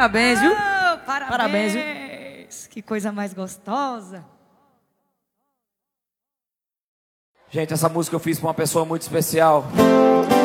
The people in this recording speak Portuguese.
Parabéns, viu? Parabéns. Parabéns, viu? Que coisa mais gostosa. Gente, essa música eu fiz pra uma pessoa muito especial.